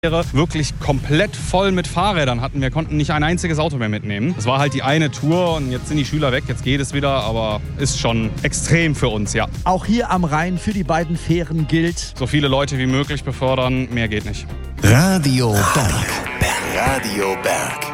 wirklich komplett voll mit Fahrrädern hatten. Wir konnten nicht ein einziges Auto mehr mitnehmen. Es war halt die eine Tour und jetzt sind die Schüler weg, jetzt geht es wieder, aber ist schon extrem für uns, ja. Auch hier am Rhein für die beiden Fähren gilt: so viele Leute wie möglich befördern, mehr geht nicht. Radio Berg. Radio Berg.